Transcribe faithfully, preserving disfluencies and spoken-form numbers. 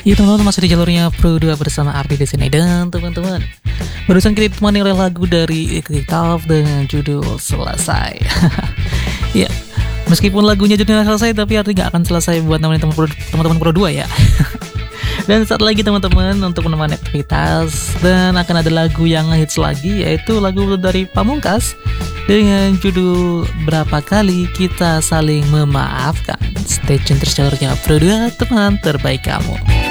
Ya teman-teman, masih di jalurnya Pro dua bersama Ardi di sini. Dan teman-teman, barusan kita ditemani oleh lagu dari Iqtitaf dengan judul Selesai. Ya, meskipun lagunya judulnya selesai, tapi Ardi gak akan selesai buat nemenin teman-teman Pro dua ya. Dan saat lagi teman-teman untuk menemani aktivitas, dan akan ada lagu yang hits lagi, yaitu lagu dari Pamungkas dengan judul Berapa Kali Kita Saling Memaafkan. Stay tune terus jalurnya Pro dua, teman terbaik kamu.